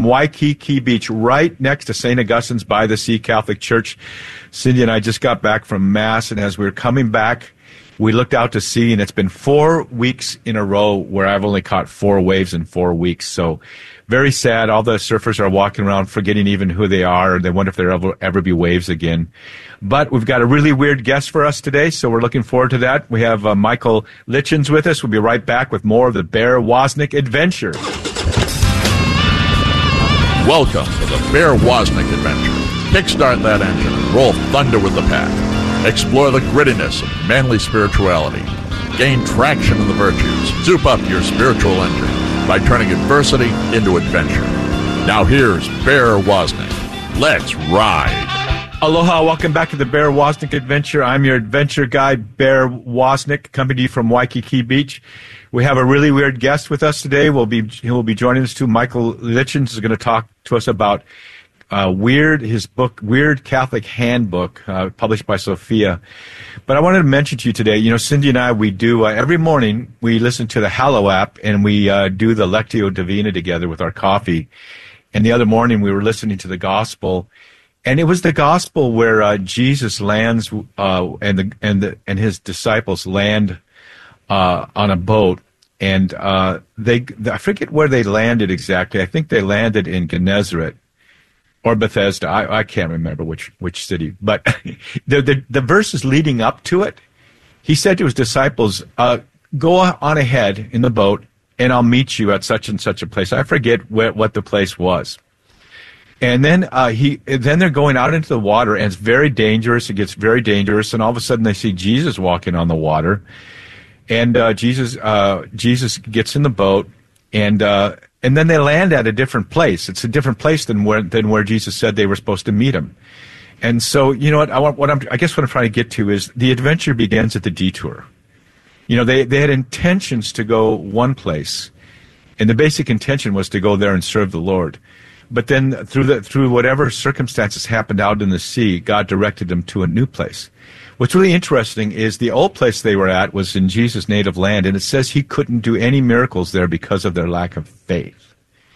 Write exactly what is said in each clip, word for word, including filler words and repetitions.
Waikiki Beach, right next to Saint Augustine's by the Sea Catholic Church. Cindy and I just got back from Mass, and as we were coming back, we looked out to sea, and it's been four weeks in a row where I've only caught four waves in four weeks. So very sad. All the surfers are walking around forgetting even who they are, or they wonder if there will ever, ever be waves again. But we've got a really weird guest for us today, so we're looking forward to that. We have uh, Michael Litchens with us. We'll be right back with more of the Bear Wozniak Adventure. Welcome to the Bear Wozniak Adventure. Kickstart that engine and roll thunder with the pack. Explore the grittiness of manly spirituality. Gain traction in the virtues. Soup up your spiritual engine by turning adversity into adventure. Now here's Bear Wozniak. Let's ride. Aloha, welcome back to the Bear Wozniak Adventure. I'm your adventure guide, Bear Wozniak, coming to you from Waikiki Beach. We have a really weird guest with us today. We'll be, he will be joining us too. Michael Litchens is going to talk to us about uh, Weird, his book, Weird Catholic Handbook, uh, published by Sophia. But I wanted to mention to you today, you know, Cindy and I, we do, uh, every morning, we listen to the Hallow app, and we uh, do the Lectio Divina together with our coffee. And the other morning, we were listening to the Gospel, and it was the Gospel where uh, Jesus lands, uh, and the and the and his disciples land uh, on a boat, and uh, they I forget where they landed exactly. I think they landed in Gennesaret or Bethesda. I, I can't remember which which city, but the, the the verses leading up to it, he said to his disciples, uh, "Go on ahead in the boat, and I'll meet you at such and such a place." I forget where, what the place was. And then uh, he, then they're going out into the water, and it's very dangerous. It gets very dangerous, and all of a sudden they see Jesus walking on the water, and uh, Jesus, uh, Jesus gets in the boat, and uh, and then they land at a different place. It's a different place than where than where Jesus said they were supposed to meet him. And so, you know what? I want what I'm. I guess what I'm trying to get to is the adventure begins at the detour. You know, they they had intentions to go one place, and the basic intention was to go there and serve the Lord. But then through the through whatever circumstances happened out in the sea, God directed them to a new place. What's really interesting is the old place they were at was in Jesus' native land, and it says he couldn't do any miracles there because of their lack of faith.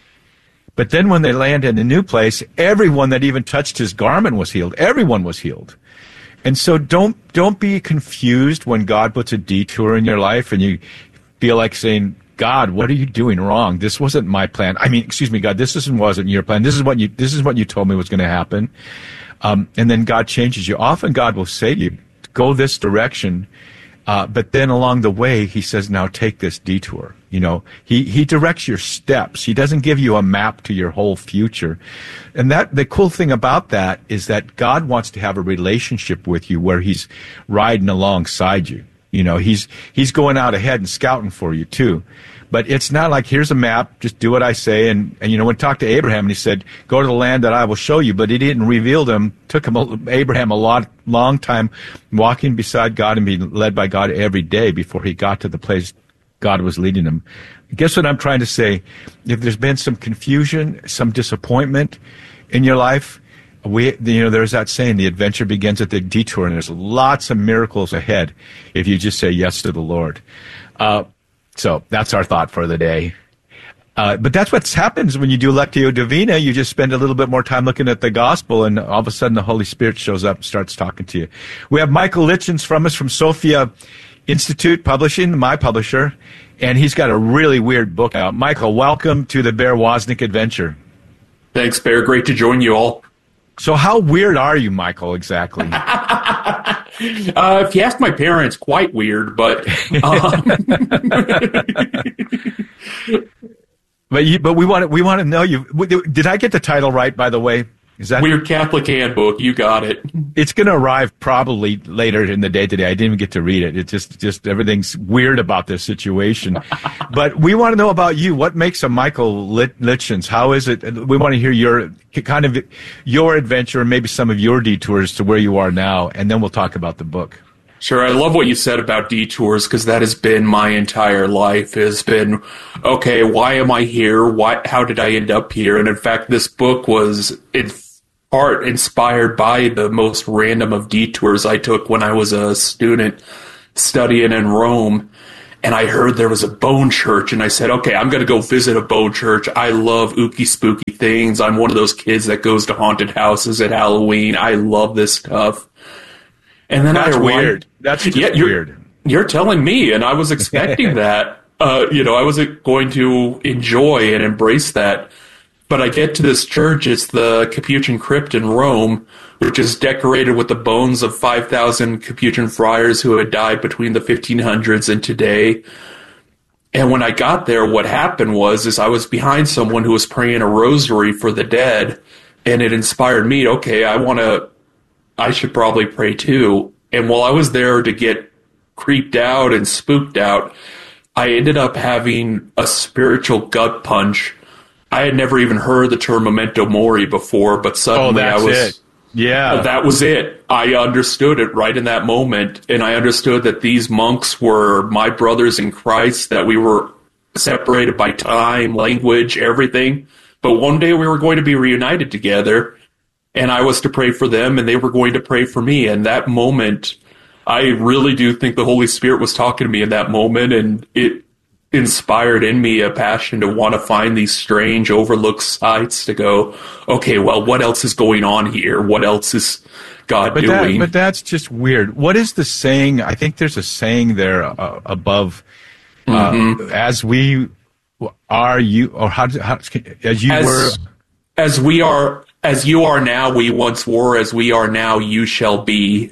But then when they land in a new place, everyone that even touched his garment was healed. Everyone was healed. And so don't don't be confused when God puts a detour in your life and you feel like saying, "God, what are you doing wrong? This wasn't my plan. I mean, excuse me, God, this isn't, wasn't your plan. This is what you, this is what you told me was going to happen." Um, and then God changes you. Often God will say to you, "Go this direction." Uh, but then along the way, he says, "Now take this detour." You know, he, he directs your steps. He doesn't give you a map to your whole future. And that, the cool thing about that is that God wants to have a relationship with you where he's riding alongside you. You know, he's he's going out ahead and scouting for you too. But it's not like, here's a map, just do what I say. And, and you know, when he talked to Abraham and he said, "Go to the land that I will show you," but he didn't reveal them. Took him, Abraham a lot, long time walking beside God and being led by God every day before he got to the place God was leading him. Guess what I'm trying to say? If there's been some confusion, some disappointment in your life, We, you know, there's that saying, the adventure begins at the detour, and there's lots of miracles ahead if you just say yes to the Lord. Uh, so that's our thought for the day. Uh, but that's what happens when you do Lectio Divina. You just spend a little bit more time looking at the gospel, and all of a sudden the Holy Spirit shows up and starts talking to you. We have Michael Litchens from us from Sophia Institute Publishing, my publisher, and he's got a really weird book out. Michael, welcome to the Bear Wozniak Adventure. Thanks, Bear. Great to join you all. So how weird are you, Michael, exactly? uh, if you ask my parents, quite weird, but... Um... but you, but we want to, we want to know you. Did I get the title right, by the way? Is that Weird Catholic Handbook? You got it. It's going to arrive probably later in the day today. I didn't even get to read it. It's just, just everything's weird about this situation. But we want to know about you. What makes a Michael Litchens? How is it? We want to hear your kind of your adventure and maybe some of your detours to where you are now, and then we'll talk about the book. Sure. I love what you said about detours, because that has been my entire life, has been, okay, why am I here? Why, how did I end up here? And in fact, this book was in part inspired by the most random of detours I took when I was a student studying in Rome. and I heard there was a bone church, and I said, okay, I'm going to go visit a bone church. I love ooky spooky things. I'm one of those kids that goes to haunted houses at Halloween. I love this stuff. And then That's I weird. That's just yeah, you're, weird. You're telling me, and I was expecting that. Uh, you know, I wasn't going to enjoy and embrace that. But I get to this church, it's the Capuchin Crypt in Rome, which is decorated with the bones of five thousand Capuchin friars who had died between the fifteen hundreds and today. And when I got there, what happened was is I was behind someone who was praying a rosary for the dead, and it inspired me, okay, I want to, I should probably pray too. And while I was there to get creeped out and spooked out, I ended up having a spiritual gut punch. I had never even heard the term memento mori before, but suddenly oh, that's I was... It. Yeah. That was it. I understood it right in that moment, and I understood that these monks were my brothers in Christ, that we were separated by time, language, everything, but one day we were going to be reunited together, and I was to pray for them, and they were going to pray for me, and that moment, I really do think the Holy Spirit was talking to me in that moment, and it inspired in me a passion to want to find these strange overlooked sites to go, okay, well, what else is going on here? What else is God but doing? That, but that's just weird. What is the saying? I think there's a saying there uh, above, uh, mm-hmm. as we are you, or how, how as you as, were. As we are, as you are now, we once were, as we are now, you shall be.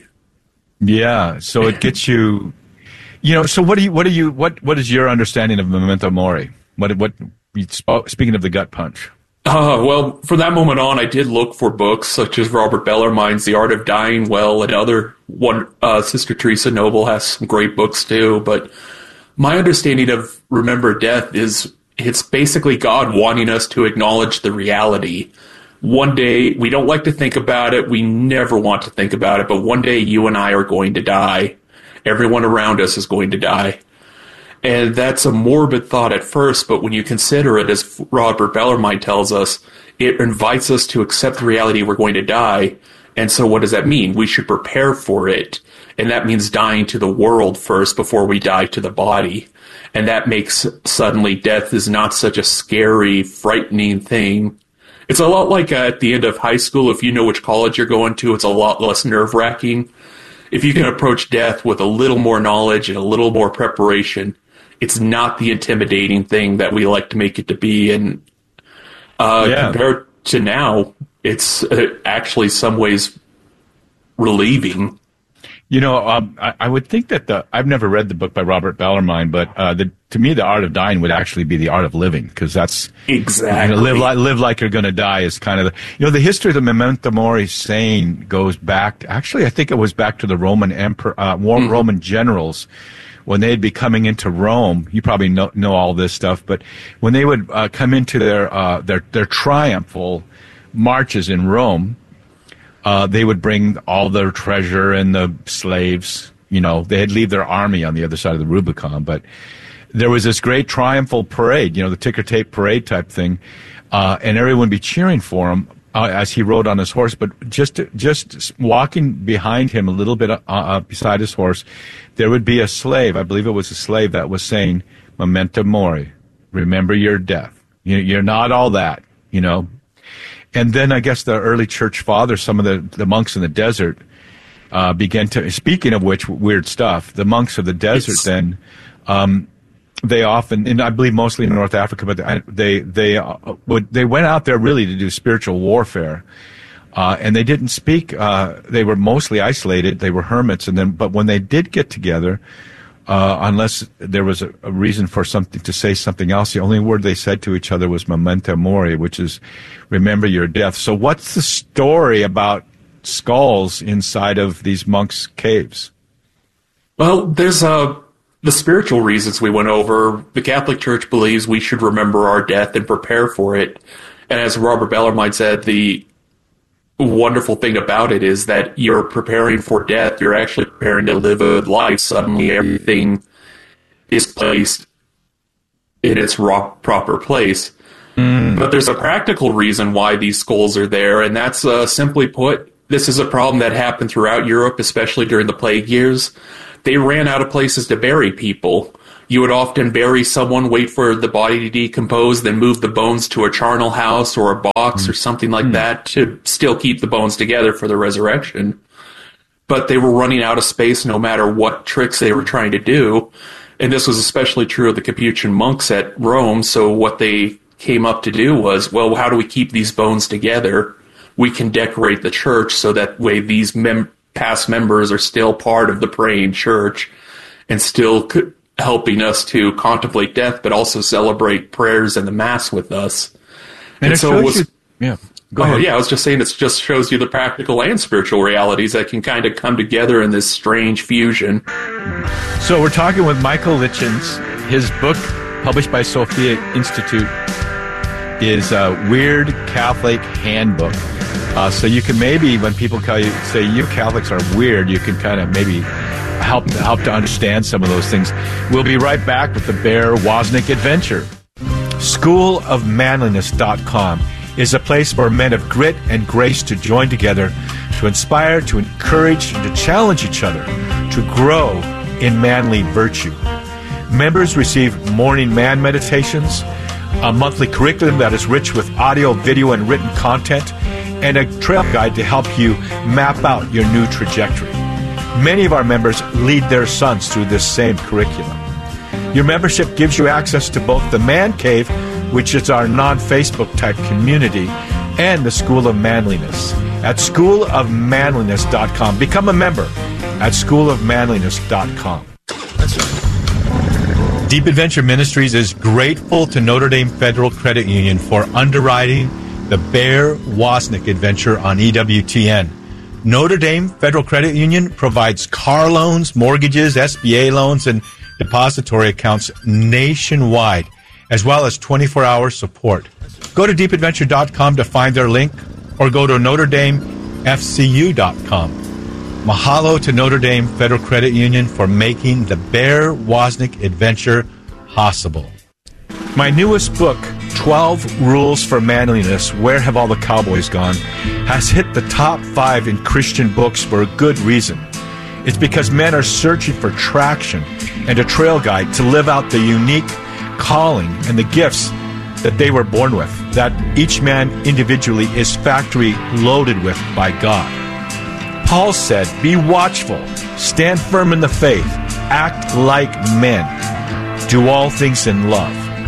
Yeah, so it gets you... You know, so what do you, what do you, what, what is your understanding of memento mori? What, what, speaking of the gut punch? Uh, well, from that moment on, I did look for books such as Robert Bellarmine's The Art of Dying Well, and other one, uh, Sister Teresa Noble has some great books too, but my understanding of Remember Death is it's basically God wanting us to acknowledge the reality. One day, we don't like to think about it, we never want to think about it, but one day you and I are going to die. Everyone around us is going to die. And that's a morbid thought at first, but when you consider it, as Robert Bellarmine tells us, it invites us to accept the reality we're going to die. And so what does that mean? We should prepare for it. And that means dying to the world first before we die to the body. And that makes suddenly death is not such a scary, frightening thing. It's a lot like uh, at the end of high school, if you know which college you're going to, it's a lot less nerve-wracking. If you can approach death with a little more knowledge and a little more preparation, it's not the intimidating thing that we like to make it to be. And uh, yeah. compared to now, it's uh, actually some ways relieving. You know, um, I, I would think that the, I've never read the book by Robert Bellarmine, but uh, the, to me, The Art of Dying would actually be the art of living, because that's exactly you know, live like live like you're going to die is kind of the, you know, the history of the memento mori saying goes back to, actually I think it was back to the Roman emperor, uh, mm-hmm. Roman generals when they'd be coming into Rome. You probably know know all this stuff, but when they would uh, come into their uh, their their triumphal marches in Rome. Uh, they would bring all their treasure and the slaves. You know, they'd leave their army on the other side of the Rubicon. But there was this great triumphal parade, you know, the ticker tape parade type thing, uh, and everyone would be cheering for him uh, as he rode on his horse. But just just walking behind him a little bit uh, uh, beside his horse, there would be a slave. I believe it was a slave that was saying, "Memento mori, remember your death. You, you're not all that, you know." And then I guess the early church fathers, some of the, the monks in the desert, uh, began to, speaking of which, weird stuff, the monks of the desert it's, then, um, they often, and I believe mostly in North Africa, but they, they, uh, would, they went out there really to do spiritual warfare. Uh, and they didn't speak, uh, they were mostly isolated, they were hermits, and then, but when they did get together, Uh, unless there was a, a reason for something to say something else, the only word they said to each other was memento mori, which is remember your death. So what's the story about skulls inside of these monks' caves? Well, there's uh, the spiritual reasons we went over. The Catholic Church believes we should remember our death and prepare for it. And as Robert Bellarmine said, the wonderful thing about it is that you're preparing for death. You're actually preparing to live a life. Suddenly everything is placed in its raw, proper place. Mm. But there's a practical reason why these skulls are there, and that's uh, simply put, this is a problem that happened throughout Europe, especially during the plague years. They ran out of places to bury people. You would often bury someone, wait for the body to decompose, then move the bones to a charnel house or a box mm. or something like mm. that to still keep the bones together for the resurrection. But they were running out of space no matter what tricks they were trying to do. And this was especially true of the Capuchin monks at Rome. So what they came up to do was, well, how do we keep these bones together? We can decorate the church so that way these mem- past members are still part of the praying church and still could helping us to contemplate death, but also celebrate prayers and the Mass with us. And, and it so it was, you, yeah, go oh, ahead. Yeah, I was just saying it just shows you the practical and spiritual realities that can kind of come together in this strange fusion. So we're talking with Michael Lichens. His book, published by Sophia Institute, is a Weird Catholic Handbook. Uh, so you can maybe, when people call you, say you Catholics are weird, you can kind of maybe help help to understand some of those things. We'll be right back with the Bear Wozniak Adventure. school of manliness dot com is a place for men of grit and grace to join together, to inspire, to encourage, and to challenge each other to grow in manly virtue. Members receive morning man meditations, a monthly curriculum that is rich with audio, video, and written content, and a trail guide to help you map out your new trajectory. Many of our members lead their sons through this same curriculum. Your membership gives you access to both the Man Cave, which is our non-Facebook type community, and the School of Manliness at school of manliness dot com. Become a member at school of manliness dot com. Deep Adventure Ministries is grateful to Notre Dame Federal Credit Union for underwriting the Bear Wozniak Adventure on E W T N. Notre Dame Federal Credit Union provides car loans, mortgages, S B A loans, and depository accounts nationwide, as well as twenty-four hour support. Go to deep adventure dot com to find their link, or go to notre dame f c u dot com. Mahalo to Notre Dame Federal Credit Union for making the Bear Wozniak Adventure possible. My newest book, twelve Rules for Manliness, Where Have All the Cowboys Gone?, has hit the top five in Christian books for a good reason. It's because men are searching for traction and a trail guide to live out the unique calling and the gifts that they were born with, that each man individually is factory loaded with by God. Paul said, be watchful, stand firm in the faith, act like men, do all things in love.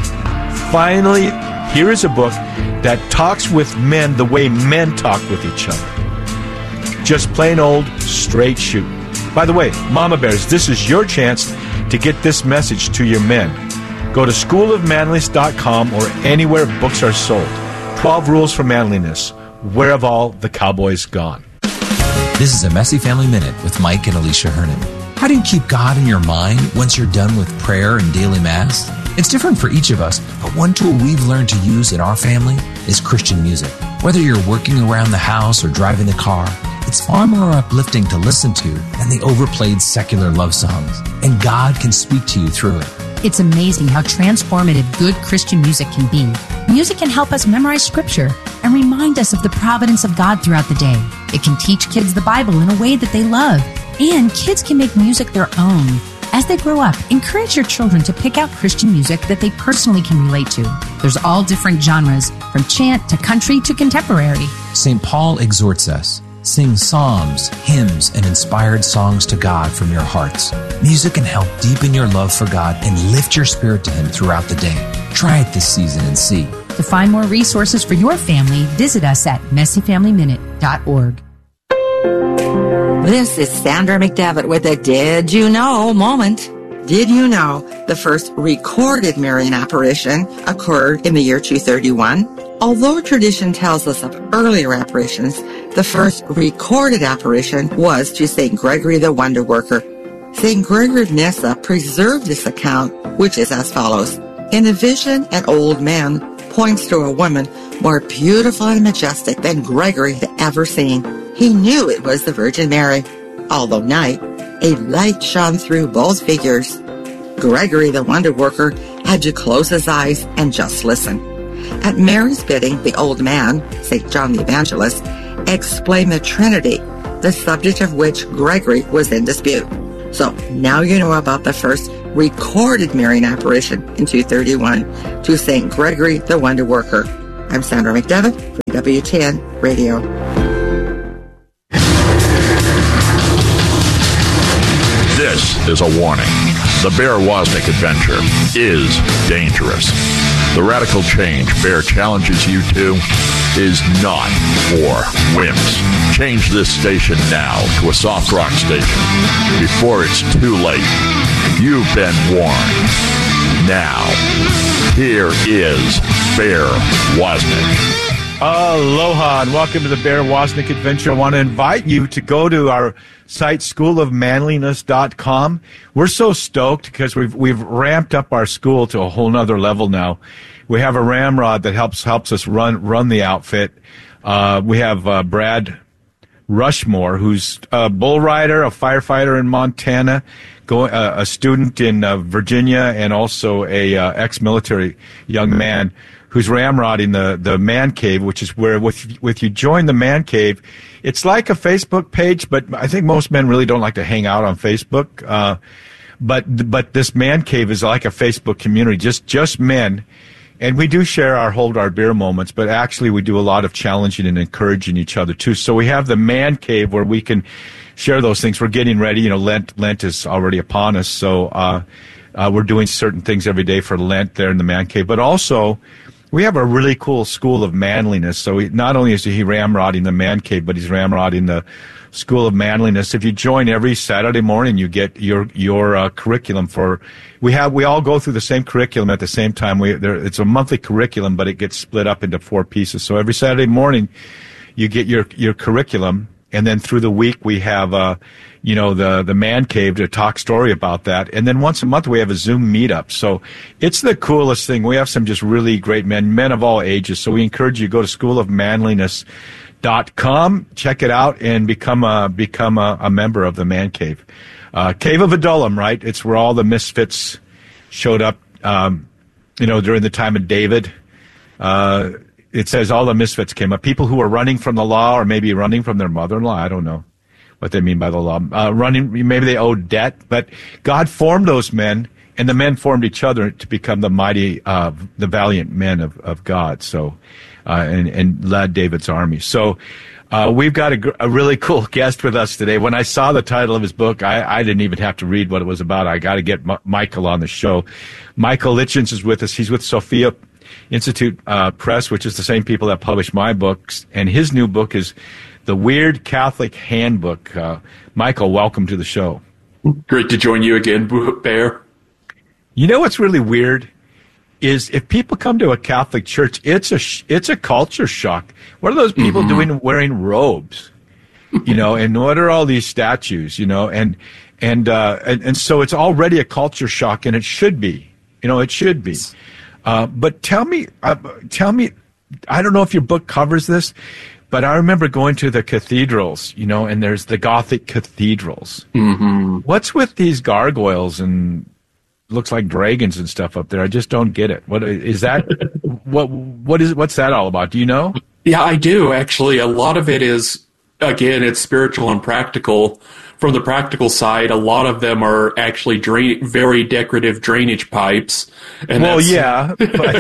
Finally, here is a book that talks with men the way men talk with each other. Just plain old straight shooting. By the way, Mama Bears, this is your chance to get this message to your men. Go to school of manliness dot com or anywhere books are sold. twelve Rules for Manliness. Where have all the cowboys gone? This is a Messy Family Minute with Mike and Alicia Hernan. How do you keep God in your mind once you're done with prayer and daily Mass? It's different for each of us, but one tool we've learned to use in our family is Christian music. Whether you're working around the house or driving the car, it's far more uplifting to listen to than the overplayed secular love songs, and God can speak to you through it. It's amazing how transformative good Christian music can be. Music can help us memorize Scripture and remind us of the providence of God throughout the day. It can teach kids the Bible in a way that they love, and kids can make music their own. As they grow up, encourage your children to pick out Christian music that they personally can relate to. There's all different genres, from chant to country to contemporary. Saint Paul exhorts us, sing psalms, hymns, and inspired songs to God from your hearts. Music can help deepen your love for God and lift your spirit to Him throughout the day. Try it this season and see. To find more resources for your family, visit us at messy family minute dot org. This is Sandra McDevitt with a Did You Know moment. Did you know the first recorded Marian apparition occurred in the year two thirty-one? Although tradition tells us of earlier apparitions, the first recorded apparition was to Saint Gregory the Wonder Worker. Saint Gregory of Nyssa preserved this account, which is as follows. In a vision, an old man points to a woman more beautiful and majestic than Gregory had ever seen. He knew it was the Virgin Mary. Although night, a light shone through both figures. Gregory the Wonder Worker had to close his eyes and just listen. At Mary's bidding, the old man, Saint John the Evangelist, explained the Trinity, the subject of which Gregory was in dispute. So now you know about the first recorded Marian apparition in two thirty-one to Saint Gregory the Wonder Worker. I'm Sandra McDevitt for W T N Radio. This is a warning. The Bear Wozniak adventure is dangerous. The radical change Bear challenges you to is not for wimps. Change this station now to a soft rock station before it's too late. You've been warned. Now, here is Bear Wozniak. Aloha and welcome to the Bear Wozniak Adventure. I want to invite you to go to our site, school of manliness dot com. We're so stoked because we've we've ramped up our school to a whole nother level now. We have a ramrod that helps helps us run run the outfit. Uh, we have uh, Brad Rushmore, who's a bull rider, a firefighter in Montana, go, uh, a student in uh, Virginia, and also a uh, ex-military young man who's ramrodding the, the man cave, which is where with with you join the man cave, it's like a Facebook page, but I think most men really don't like to hang out on Facebook. Uh, but but this man cave is like a Facebook community, just just men. And we do share our hold our beer moments, but actually we do a lot of challenging and encouraging each other too. So we have the man cave where we can share those things. We're getting ready. You know, Lent Lent is already upon us, so uh, uh, we're doing certain things every day for Lent there in the man cave. But also, we have a really cool school of manliness. So he, not only is he ramrodding the man cave, but he's ramrodding the School of Manliness. If you join every Saturday morning, you get your your uh, curriculum for. We have we all go through the same curriculum at the same time. We there, it's a monthly curriculum, but it gets split up into four pieces. So every Saturday morning, you get your your curriculum, and then through the week we have uh, you know the the man cave to talk story about that, and then once a month we have a Zoom meetup. So it's the coolest thing. We have some just really great men, men of all ages. So we encourage you to go to School of Manliness. Dot com. Check it out and become a become a, a member of the Man Cave. Uh, Cave of Adullam, right? It's where all the misfits showed up. Um, you know, during the time of David. Uh, it says all the misfits came up. People who were running from the law, or maybe running from their mother-in-law. I don't know what they mean by the law. Uh, running, maybe they owed debt, but God formed those men, and the men formed each other to become the mighty, uh, the valiant men of, of God. So. Uh, and, and led David's army. So uh, we've got a, a really cool guest with us today. When I saw the title of his book, I, I didn't even have to read what it was about. I got to get M- Michael on the show. Michael Litchens is with us. He's with Sophia Institute uh, Press, which is the same people that published my books. And his new book is The Weird Catholic Handbook. Uh, Michael, welcome to the show. Great to join you again, Bear. You know what's really weird? Is if people come to a Catholic church, it's a sh- it's a culture shock. What are those people mm-hmm. doing wearing robes? You know, and what are all these statues? You know, and and uh, and, and so it's already a culture shock, and it should be. You know, it should be. Uh, but tell me, uh, tell me, I don't know if your book covers this, but I remember going to the cathedrals. You know, and there's the Gothic cathedrals. Mm-hmm. What's with these gargoyles and looks like dragons and stuff up there? I just don't get it. What is that? what what is what's that all about? Do you know? Yeah, I do actually. A lot of it is, again, it's spiritual and practical. From the practical side, a lot of them are actually drain, very decorative drainage pipes. And well, yeah.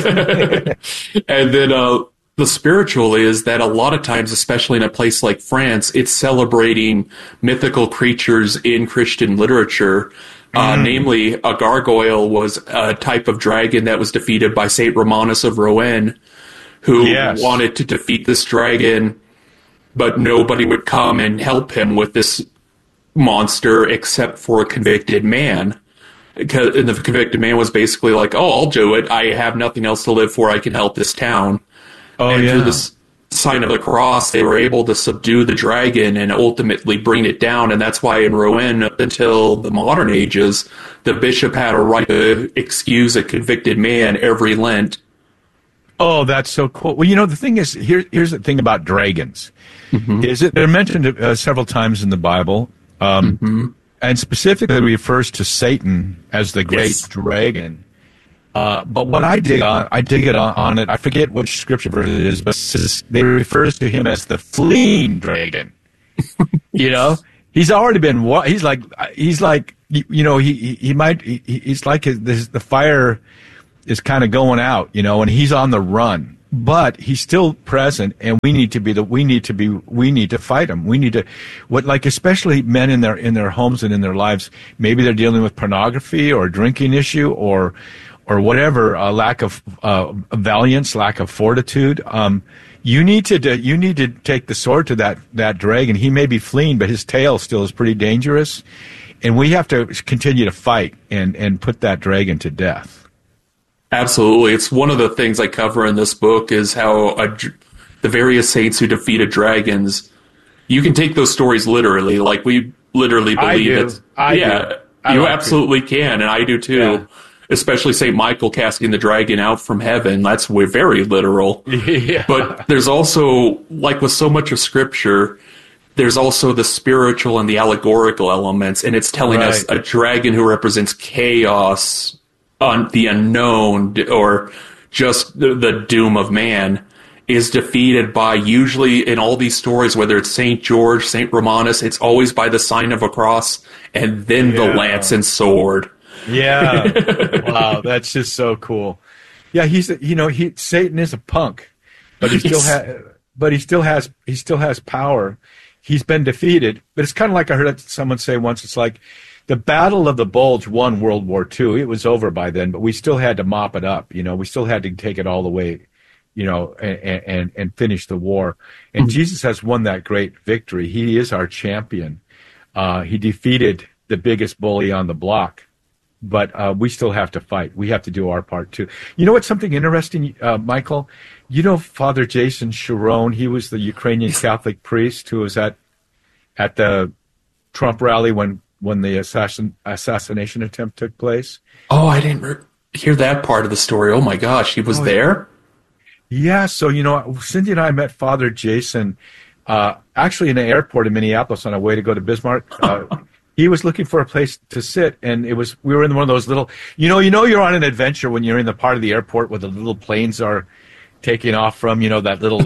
But and then uh, the spiritual is that a lot of times, especially in a place like France, it's celebrating mythical creatures in Christian literature. Uh, mm. Namely, a gargoyle was a type of dragon that was defeated by Saint Romanus of Rouen, who yes. wanted to defeat this dragon, but nobody would come and help him with this monster except for a convicted man. And the convicted man was basically like, oh, I'll do it. I have nothing else to live for. I can help this town. Oh, and yeah. through this sign of the cross, they were able to subdue the dragon and ultimately bring it down. And that's why in Rouen, until the modern ages, the bishop had a right to excuse a convicted man every Lent. Oh, that's so cool. Well, you know, the thing is, here, here's the thing about dragons. Mm-hmm. Is it, they're mentioned uh, several times in the Bible, um, mm-hmm. and specifically refers to Satan as the great yes. dragon. Uh, but what I dig on, I dig it on, on it. I forget which scripture verse it is, but they refers to him as the fleeing dragon. You know, He's already been. He's like. He's like. You know. He. He, he might. He, he's like. His, this, the fire is kind of going out. You know, and he's on the run. But he's still present, and we need to be the. We need to be. We need to fight him. We need to. What like especially men in their in their homes and in their lives. Maybe they're dealing with pornography or a drinking issue or, or whatever. A lack of uh, valiance, lack of fortitude. Um, You need to you need to take the sword to that, that dragon. He may be fleeing, but his tail still is pretty dangerous, and we have to continue to fight and, and put that dragon to death. Absolutely, it's one of the things I cover in this book is how a, the various saints who defeated dragons. You can take those stories literally, like we literally believe it. I yeah, do. I you like absolutely to. can, and I do too. Yeah. Especially Saint Michael casting the dragon out from heaven. That's very literal. Yeah. But there's also, like with so much of Scripture, there's also the spiritual and the allegorical elements, and it's telling right. us a dragon who represents chaos, on the unknown, or just the, the doom of man, is defeated by, usually in all these stories, whether it's Saint George, Saint Romanus, it's always by the sign of a cross, and then yeah. the lance and sword. Yeah. Wow, that's just so cool. Yeah, he's you know, he Satan is a punk, but he still has but he still has he still has power. He's been defeated, but it's kind of like I heard someone say once, it's like the Battle of the Bulge won World War Two. It was over by then, but we still had to mop it up, you know. We still had to take it all the way, you know, and and, and finish the war. And mm-hmm. Jesus has won that great victory. He is our champion. Uh, he defeated the biggest bully on the block. But uh, we still have to fight. We have to do our part, too. You know what's something interesting, uh, Michael? You know Father Jason Sharon, he was the Ukrainian Catholic priest who was at at the Trump rally when, when the assassin, assassination attempt took place. Oh, I didn't re- hear that part of the story. Oh, my gosh, he was oh, there? Yeah, so, you know, Cindy and I met Father Jason uh, actually in the airport in Minneapolis on our way to go to Bismarck. Uh, He was looking for a place to sit, and it was we were in one of those little, you know, you know, you're on an adventure when you're in the part of the airport where the little planes are taking off from, you know, that little,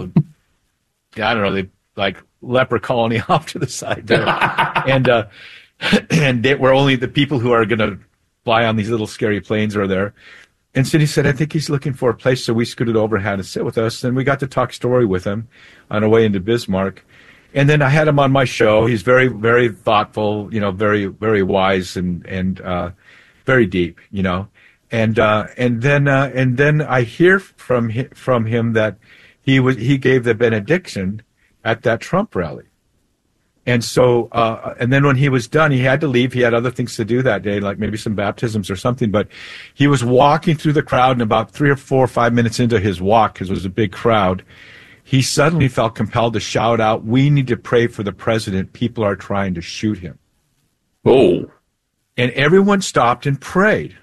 I don't know, they like leper colony off to the side there, and uh, and they, where only the people who are going to fly on these little scary planes are there. And Cindy said, I think he's looking for a place, so we scooted over and had him sit with us, and we got to talk story with him on our way into Bismarck. And then I had him on my show. He's very, very thoughtful, you know, very, very wise and and uh, very deep, you know. And uh, and then uh, and then I hear from hi- from him that he was he gave the benediction at that Trump rally. And so uh, and then when he was done, he had to leave. He had other things to do that day, like maybe some baptisms or something. But he was walking through the crowd, and about three or four or five minutes into his walk, because it was a big crowd, he suddenly felt compelled to shout out, "We need to pray for the president. People are trying to shoot him." Oh. And everyone stopped and prayed.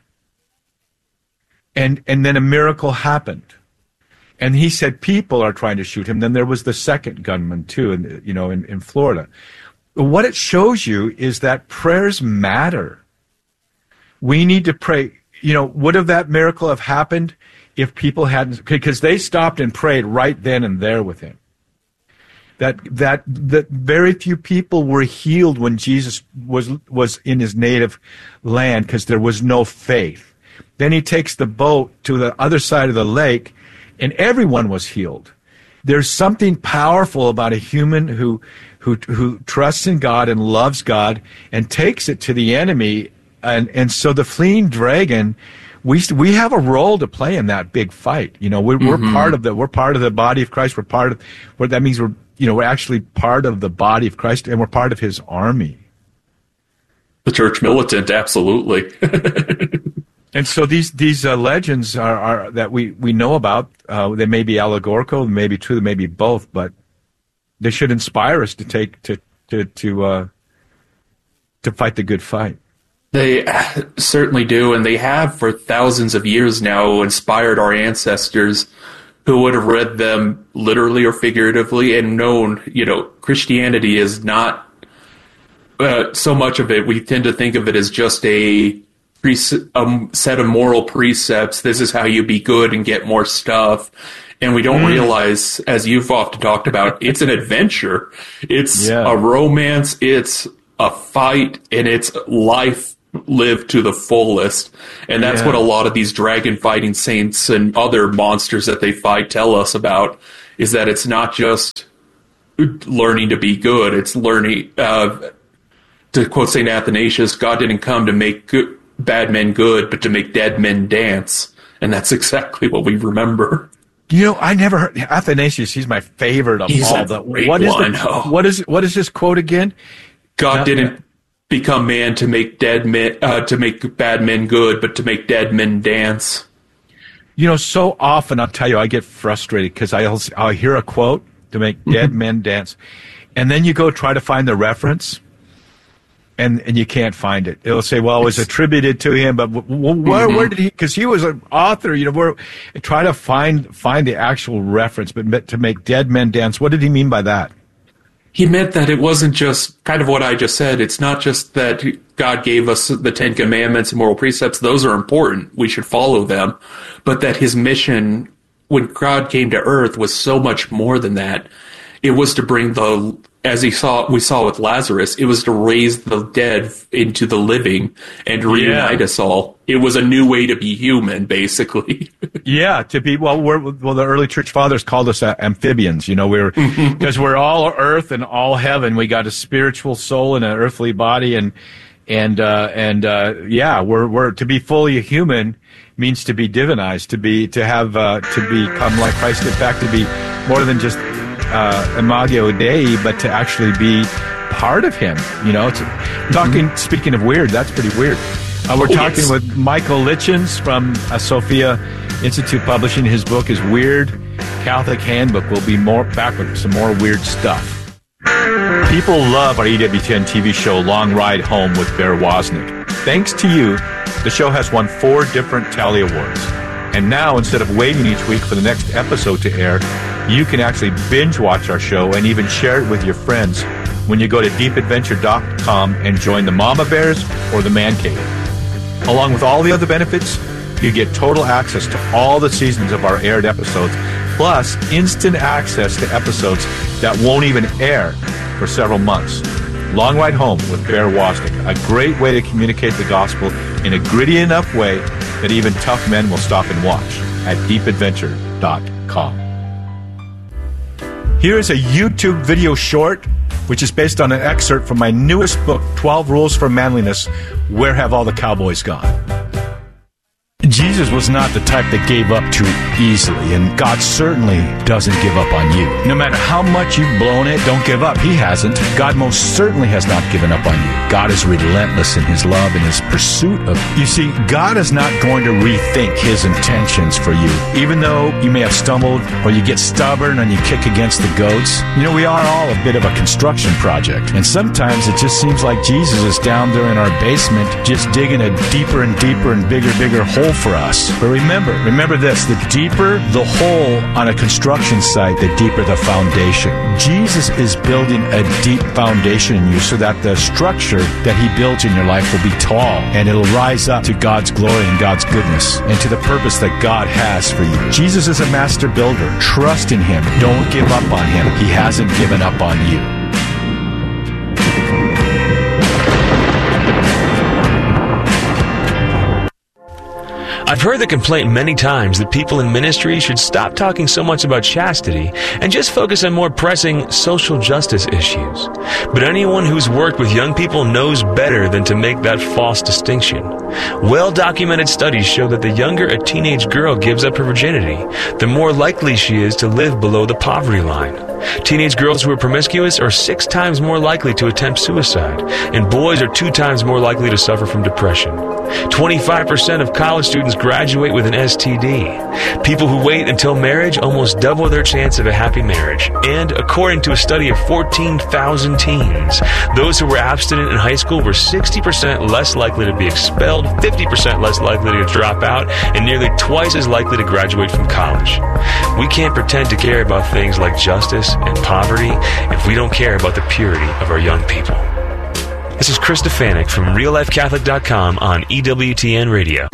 And and then a miracle happened. And he said, people are trying to shoot him. Then there was the second gunman, too, in, you know, in, in Florida. What it shows you is that prayers matter. We need to pray. You know, would have that miracle have happened if people hadn't, because they stopped and prayed right then and there with him. That that that very few people were healed when Jesus was was in his native land because there was no faith. Then he takes the boat to the other side of the lake, and everyone was healed. There's something powerful about a human who who who trusts in God and loves God and takes it to the enemy, and and so the fleeing dragon. We we have a role to play in that big fight. You know, we're, mm-hmm. we're part of the we're part of the body of Christ. We're part of what that means. We're you know we're actually part of the body of Christ, and we're part of His army. The church militant, absolutely. And so these these uh, legends are, are that we, we know about. Uh, they may be allegorical, they may be true, they may be both, but they should inspire us to take to to to uh, to fight the good fight. They certainly do, and they have for thousands of years now inspired our ancestors who would have read them literally or figuratively and known, you know, Christianity is not uh, so much of it. We tend to think of it as just a, a set of moral precepts. This is how you be good and get more stuff. And we don't mm. realize, as you've often talked about, it's an adventure. It's yeah. a romance. It's a fight, and it's life lived to the fullest. And that's yeah. what a lot of these dragon fighting saints and other monsters that they fight tell us about, is that it's not just learning to be good. It's learning, uh, to quote Saint Athanasius, God didn't come to make good, bad men good, but to make dead men dance. And that's exactly what we remember. You know, I never heard Athanasius. He's my favorite of he's all. The what is one. the, oh. what is what is this quote again? God no, didn't become man to make dead men uh, to make bad men good, but to make dead men dance. You know, so often I'll tell you, I get frustrated because I'll I'll hear a quote to make dead men dance, and then you go try to find the reference. And and you can't find it. It'll say, well, it was attributed to him, but w- w- where, mm-hmm. where did he? Because he was an author, you know. Where try to find find the actual reference, but to make dead men dance. What did he mean by that? He meant that it wasn't just kind of what I just said. It's not just that God gave us the Ten Commandments and moral precepts. Those are important. We should follow them. But that his mission, when God came to earth, was so much more than that. It was to bring the, as he saw, we saw with Lazarus, it was to raise the dead into the living and reunite yeah. us all. It was a new way to be human, basically. yeah, to be, well, we're, well, the early church fathers called us uh, amphibians, you know, we're, because we're all earth and all heaven. We got a spiritual soul and an earthly body, and, and, uh, and, uh, yeah, we're, we're, to be fully human means to be divinized, to be, to have, uh, to become like Christ, in fact, to be more than just Uh, imago Dei, but to actually be part of him. You know, it's, talking. Mm-hmm. Speaking of weird, that's pretty weird. Uh, we're oh, talking yes. with Michael Lichens from uh, Sophia Institute Publishing. His book is Weird Catholic Handbook. We'll be more back with some more weird stuff. People love our E W T N T V show Long Ride Home with Bear Wozniak. Thanks to you, the show has won four different Tally Awards. And now, instead of waiting each week for the next episode to air, you can actually binge watch our show and even share it with your friends when you go to deep adventure dot com and join the Mama Bears or the Man Cave. Along with all the other benefits, you get total access to all the seasons of our aired episodes, plus instant access to episodes that won't even air for several months. Long Ride Home with Bear Wozniak, a great way to communicate the gospel in a gritty enough way that even tough men will stop and watch at deep adventure dot com. Here is a YouTube video short, which is based on an excerpt from my newest book, twelve Rules for Manliness, Where Have All the Cowboys Gone? Jesus was not the type that gave up too easily, and God certainly doesn't give up on you. No matter how much you've blown it, don't give up. He hasn't. God most certainly has not given up on you. God is relentless in his love and his pursuit of you. You see, God is not going to rethink his intentions for you. Even though you may have stumbled or you get stubborn and you kick against the goats, you know, we are all a bit of a construction project. And sometimes it just seems like Jesus is down there in our basement just digging a deeper and deeper and bigger, bigger hole for us. But remember, remember this, the deeper the hole on a construction site, the deeper the foundation. Jesus is building a deep foundation in you so that the structure that he builds in your life will be tall and it'll rise up to God's glory and God's goodness and to the purpose that God has for you. Jesus is a master builder. Trust in him. Don't give up on him. He hasn't given up on you. I've heard the complaint many times that people in ministry should stop talking so much about chastity and just focus on more pressing social justice issues. But anyone who's worked with young people knows better than to make that false distinction. Well-documented studies show that the younger a teenage girl gives up her virginity, the more likely she is to live below the poverty line. Teenage girls who are promiscuous are six times more likely to attempt suicide, and boys are two times more likely to suffer from depression. twenty-five percent of college students graduate with an S T D. People who wait until marriage almost double their chance of a happy marriage. And according to a study of fourteen thousand teens, those who were abstinent in high school were sixty percent less likely to be expelled, fifty percent less likely to drop out, and nearly twice as likely to graduate from college. We can't pretend to care about things like justice and poverty if we don't care about the purity of our young people. This is Chris Stefanik from real life catholic dot com on E W T N Radio.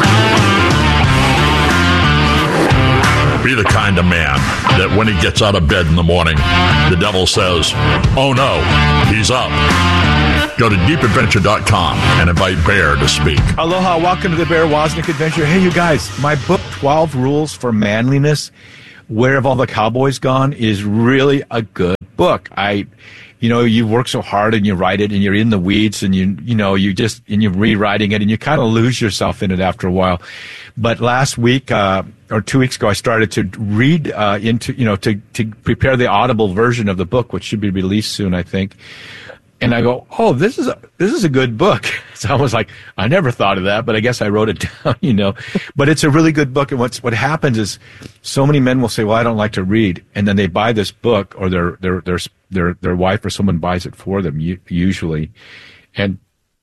Be the kind of man that when he gets out of bed in the morning, the devil says, "Oh no, he's up." Go to deep adventure dot com and invite Bear to speak. Aloha, welcome to the Bear Wozniak Adventure. Hey, you guys, my book, twelve Rules for Manliness, Where Have All the Cowboys Gone, is really a good book. I, you know, you work so hard and you write it and you're in the weeds and you, you know, you just, and you're rewriting it and you kind of lose yourself in it after a while. But last week, uh, or two weeks ago, I started to read, uh, into, you know, to, to prepare the Audible version of the book, which should be released soon, I think. And I go, oh, this is a, this is a good book. So I was like, I never thought of that, but I guess I wrote it down, you know. But it's a really good book. And what's, what happens is so many men will say, well, I don't like to read. And then they buy this book, or their, their, their, their, their wife or someone buys it for them, usually. And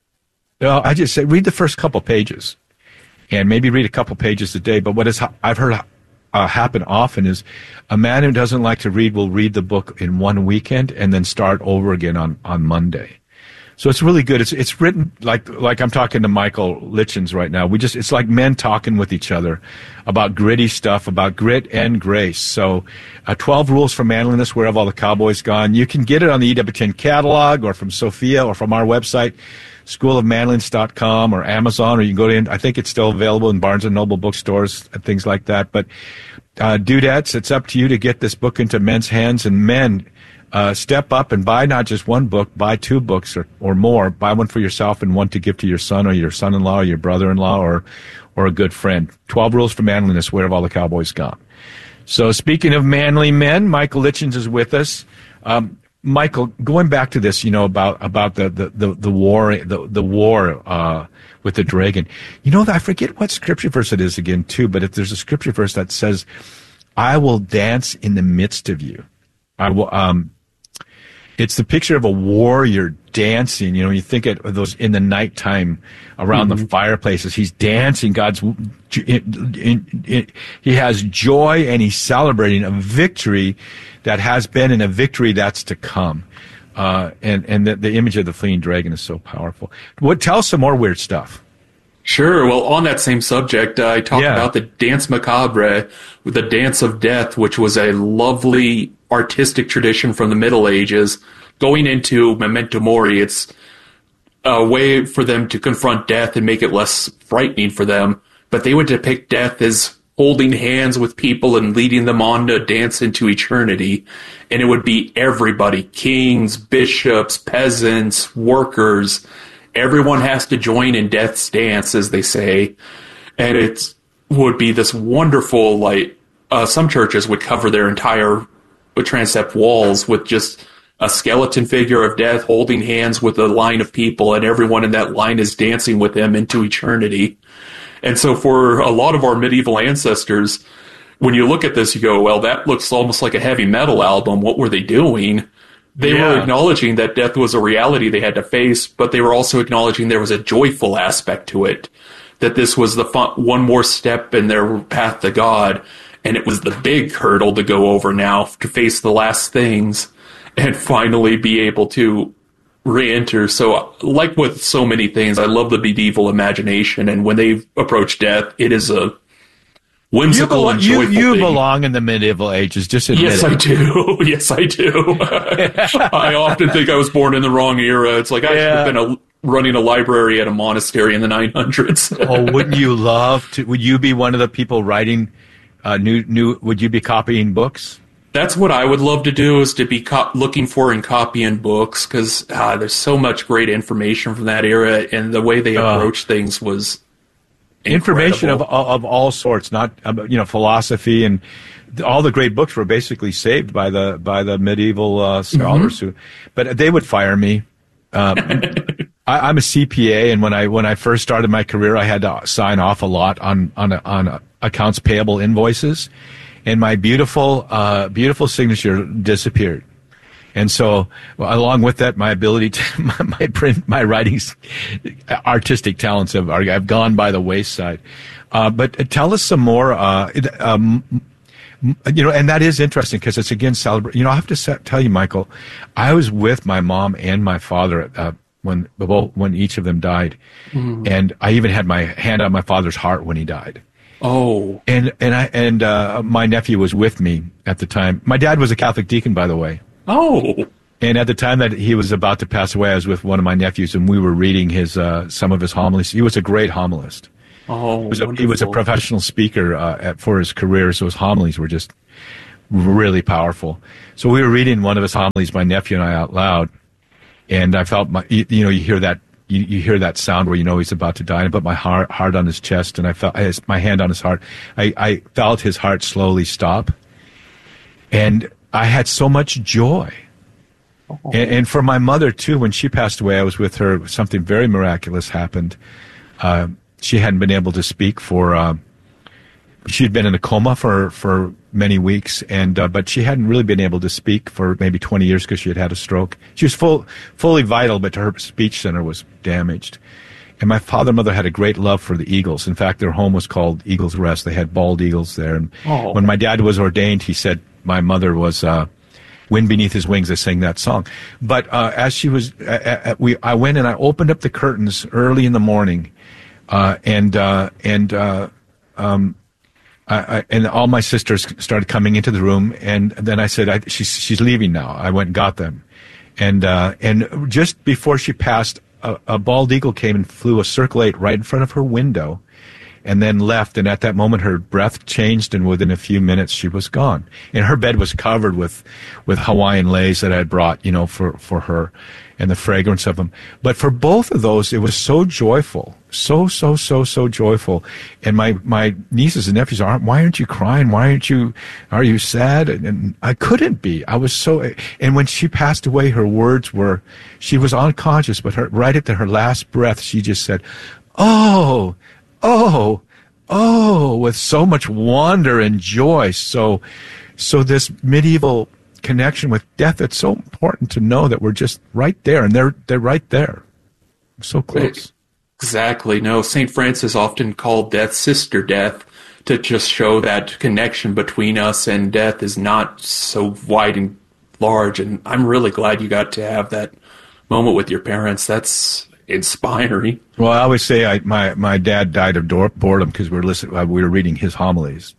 you know, I just say, read the first couple pages and maybe read a couple pages a day. But what is, I've heard Uh, happen often is a man who doesn't like to read will read the book in one weekend and then start over again on, on Monday. So it's really good. It's it's written like like I'm talking to Michael Litchens right now. We just it's like men talking with each other about gritty stuff, about grit and grace. So uh, twelve Rules for Manliness, Where Have All the Cowboys Gone? You can get it on the E W ten catalog or from Sophia or from our website, school of manliness dot com, or Amazon, or you can go to, I think it's still available in Barnes and Noble bookstores and things like that. But uh, dudettes, it's up to you to get this book into men's hands. And men, uh, step up and buy not just one book, buy two books or, or more. Buy one for yourself and one to give to your son or your son-in-law or your brother-in-law or, or a good friend. twelve Rules for Manliness, Where Have All the Cowboys Gone? So speaking of manly men, Michael Litchens is with us. Um, Michael, going back to this, you know, about, about the, the, the, the war, the, the war, uh, with the dragon, you know, I forget what scripture verse it is again, too, but if there's a scripture verse that says, I will dance in the midst of you. I will, um, it's the picture of a warrior dancing. You know, you think of those in the nighttime around mm-hmm. the fireplaces. He's dancing. God's, in, in, in, he has joy and he's celebrating a victory that has been and a victory that's to come. Uh, and, and the, the image of the fleeing dragon is so powerful. What, tell us some more weird stuff. Sure. Well, on that same subject, uh, I talked Yeah. about the Dance Macabre, the Dance of Death, which was a lovely artistic tradition from the Middle Ages. Going into Memento Mori, it's a way for them to confront death and make it less frightening for them. But they would depict death as holding hands with people and leading them on to dance into eternity. And it would be everybody, kings, bishops, peasants, workers. Everyone has to join in death's dance, as they say. And it would be this wonderful, like, uh, some churches would cover their entire transept walls with just a skeleton figure of death holding hands with a line of people, and everyone in that line is dancing with him into eternity. And so for a lot of our medieval ancestors, when you look at this, you go, well, that looks almost like a heavy metal album. What were they doing? They yeah. were acknowledging that death was a reality they had to face, but they were also acknowledging there was a joyful aspect to it, that this was the fun, one more step in their path to God, and it was the big hurdle to go over now, to face the last things and finally be able to re-enter. So, like with so many things, I love the medieval imagination, and when they approach death, it is a whimsical you and joyful you, you thing. belong in the medieval ages, just admit yes, it. I do. Yes, I do. I often think I was born in the wrong era. It's like I Yeah. should have been a, running a library at a monastery in the nine hundreds. Oh, wouldn't you love to? Would you be one of the people writing uh, new new? Would you be copying books? That's what I would love to do, is to be co- looking for and copying books, because uh, there's so much great information from that era, and the way they Uh, approached things was Information of incredible. of all sorts, not uh, you know philosophy, and all the great books were basically saved by the by the medieval uh, scholars Mm-hmm. who, but they would fire me. Um, I, I'm a C P A, and when I when I first started my career, I had to sign off a lot on on on accounts payable invoices, and my beautiful uh, beautiful signature disappeared. And so, well, along with that, my ability to my, my print, my writing's artistic talents have are, have gone by the wayside. Uh, but tell us some more. Uh, um, you know, and that is interesting because it's again celebrate. You know, I have to sa- tell you, Michael, I was with my mom and my father uh, when when each of them died, mm. and I even had my hand on my father's heart when he died. Oh, and and I and uh, my nephew was with me at the time. My dad was a Catholic deacon, by the way. Oh. And at the time that he was about to pass away, I was with one of my nephews, and we were reading his uh, some of his homilies. He was a great homilist. Oh, he was a, he was a professional speaker uh, at, for his career, so his homilies were just really powerful. So we were reading one of his homilies, my nephew and I, out loud, and I felt my, you, you know, you hear that, you, you hear that sound where you know he's about to die. And I put my heart, heart on his chest, and I felt I, my hand on his heart. I, I felt his heart slowly stop, and I had so much joy. And, and for my mother, too, when she passed away, I was with her. Something very miraculous happened. Uh, she hadn't been able to speak for, uh, she'd been in a coma for, for many weeks, and uh, but she hadn't really been able to speak for maybe twenty years because she had had a stroke. She was full, fully vital, but her speech center was damaged. And my father and mother had a great love for the eagles. In fact, their home was called Eagles Rest. They had bald eagles there. And oh. when my dad was ordained, he said my mother was... Uh, Wind Beneath His Wings. I sang that song. But uh, as she was, uh, uh, we, I went and I opened up the curtains early in the morning, uh, and uh, and uh, um, I, I, and all my sisters started coming into the room, and then I said, I, "She's she's leaving now." I went and got them, and uh, and just before she passed, a, a bald eagle came and flew a circle eight right in front of her window, and then left. And at that moment, her breath changed, and within a few minutes, she was gone. And her bed was covered with, with Hawaiian leis that I had brought, you know, for, for her, and the fragrance of them. But for both of those, it was so joyful, so, so, so, so joyful. And my, my nieces and nephews are, why aren't you crying? Why aren't you, are you sad? And, and I couldn't be. I was so, and when she passed away, her words were, she was unconscious, but her, right at the, her last breath, she just said, "Oh, oh, oh," with so much wonder and joy. So, so this medieval connection with death, it's so important to know that we're just right there, and they're, they're right there. So close. Exactly. No, Saint Francis often called death sister death to just show that connection between us and death is not so wide and large. And I'm really glad you got to have that moment with your parents. That's inspiring. Well, I always say I, my my dad died of door, boredom because we were listening. Uh, we were reading his homilies.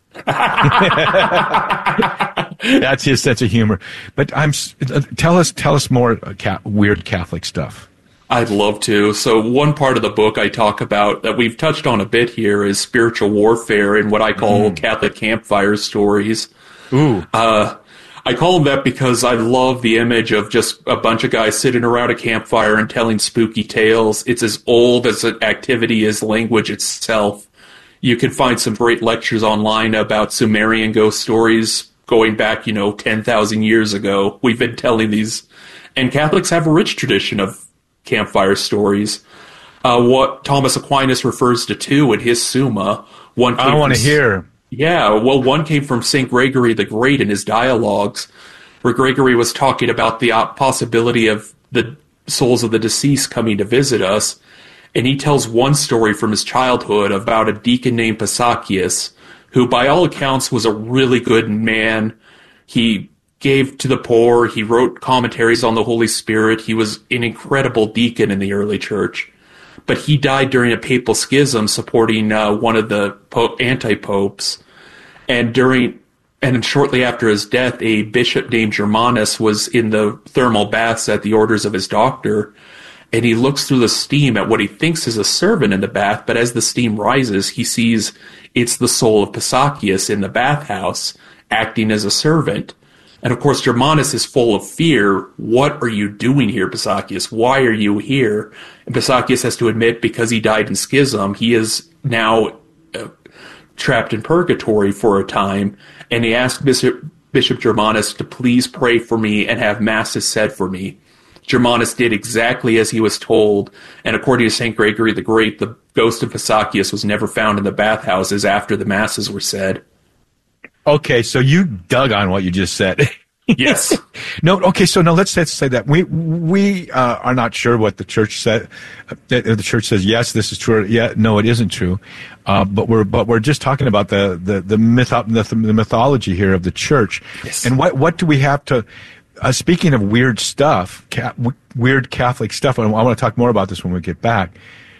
That's his sense of humor. But I'm uh, tell us tell us more uh, ca- weird Catholic stuff. I'd love to. So one part of the book I talk about that we've touched on a bit here is spiritual warfare and what I call mm. Catholic campfire stories. Ooh. Uh, I call them that because I love the image of just a bunch of guys sitting around a campfire and telling spooky tales. It's as old as an activity as language itself. You can find some great lectures online about Sumerian ghost stories going back, you know, ten thousand years ago. We've been telling these, and Catholics have a rich tradition of campfire stories. Uh, what Thomas Aquinas refers to two in his Summa. One I want to hear. Yeah, well, one came from Saint Gregory the Great in his dialogues, where Gregory was talking about the possibility of the souls of the deceased coming to visit us. And he tells one story from his childhood about a deacon named Pasakias, who by all accounts was a really good man. He gave to the poor. He wrote commentaries on the Holy Spirit. He was an incredible deacon in the early church. But he died during a papal schism supporting uh, one of the po- anti-popes. And during and shortly after his death, a bishop named Germanus was in the thermal baths at the orders of his doctor. And he looks through the steam at what he thinks is a servant in the bath. But as the steam rises, he sees it's the soul of Pasakias in the bathhouse acting as a servant. And of course, Germanus is full of fear. What are you doing here, Pasakias? Why are you here? And Pasakias has to admit, because he died in schism, he is now uh, trapped in purgatory for a time. And he asked Bishop, Bishop Germanus to please pray for me and have masses said for me. Germanus did exactly as he was told. And according to Saint Gregory the Great, the ghost of Pasakias was never found in the bathhouses after the masses were said. Okay, so you dug on what you just said. Yes. No. Okay. So now let's, let's say that we we uh, are not sure what the church said. The, the church says yes, this is true. Yeah, no, it isn't true. Uh, but we're but we're just talking about the the the, myth, the, the mythology here of the church. Yes. And what what do we have to? Uh, speaking of weird stuff, ca- w- weird Catholic stuff. I want to talk more about this when we get back.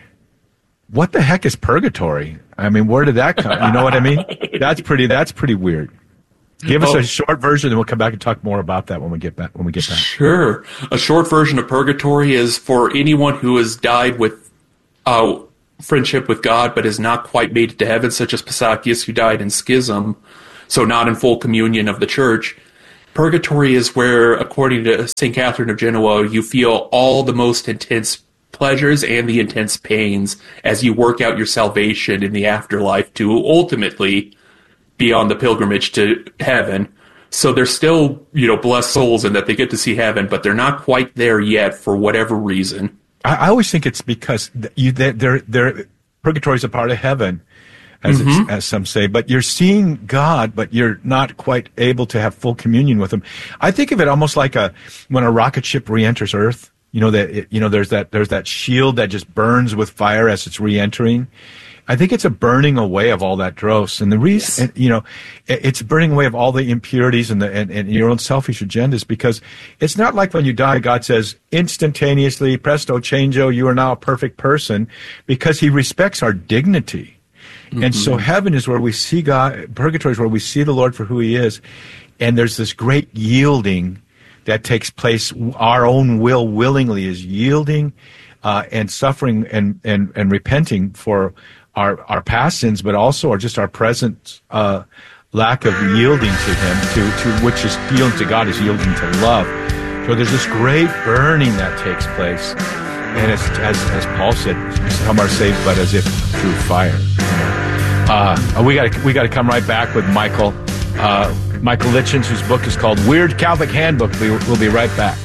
What the heck is purgatory? I mean, where did that come? You know what I mean? That's pretty. That's pretty weird. Give us Oh. a short version, and we'll come back and talk more about that when we get back. When we get back. Sure. A short version of purgatory is for anyone who has died with uh, friendship with God, but has not quite made it to heaven, such as Pasakius, who died in schism, so not in full communion of the church. Purgatory is where, according to Saint Catherine of Genoa, you feel all the most intense pleasures and the intense pains as you work out your salvation in the afterlife to ultimately be on the pilgrimage to heaven. So they're still, you know, blessed souls in that they get to see heaven, but they're not quite there yet for whatever reason. I, I always think it's because th- you they're, they're, they're, purgatory is a part of heaven, as Mm-hmm. it's, as some say, but you're seeing God, but you're not quite able to have full communion with Him. I think of it almost like a when a rocket ship re-enters Earth. You know that it, you know there's that there's that shield that just burns with fire as it's re-entering. I think it's a burning away of all that dross, and the reason, Yes. you know, it's burning away of all the impurities and the and, and your own selfish agendas, because it's not like when you die, God says instantaneously, presto changeo, you are now a perfect person, because He respects our dignity. Mm-hmm. And so heaven is where we see God, purgatory is where we see the Lord for who He is, and there's this great yielding that takes place. Our own will willingly is yielding uh, and suffering and, and, and repenting for our our past sins, but also our, just our present uh, lack of yielding to Him, to, to which is yielding to God is yielding to love. So there's this great burning that takes place, and it's, as as Paul said, some are saved, but as if through fire. Uh, we got we got to come right back with Michael uh, Michael Litchens, whose book is called Weird Catholic Handbook. We, we'll be right back.